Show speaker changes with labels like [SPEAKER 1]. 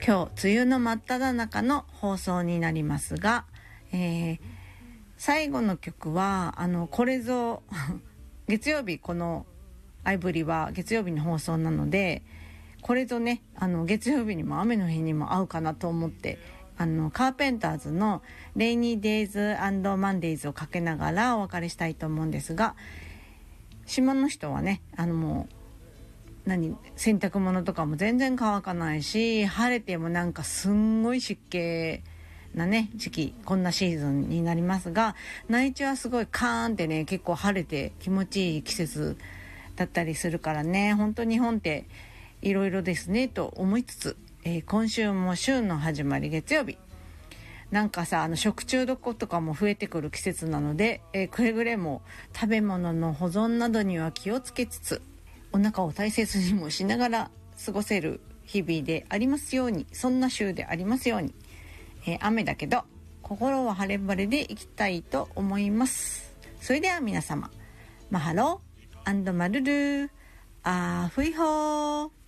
[SPEAKER 1] 今日梅雨の真っ只中の放送になりますが、最後の曲はこれぞ月曜日、このアイブリは月曜日の放送なので、これぞね月曜日にも雨の日にも合うかなと思って、カーペンターズのレイニーデイズ&マンデイズをかけながらお別れしたいと思うんですが、島の人はねもう洗濯物とかも全然乾かないし、晴れてもなんかすんごい湿気なね時期、こんなシーズンになりますが、内地はすごいカーンってね結構晴れて気持ちいい季節だったりするからね、本当日本っていろいろですねと思いつつ、今週も週の始まり月曜日、なんかさ食中毒とかも増えてくる季節なので、くれぐれも食べ物の保存などには気をつけつつ、お腹を大切にもしながら過ごせる日々でありますように、そんな週でありますように、雨だけど心は晴れ晴れでいきたいと思います。それでは皆様、マハロー&マルルー、アーフイホー。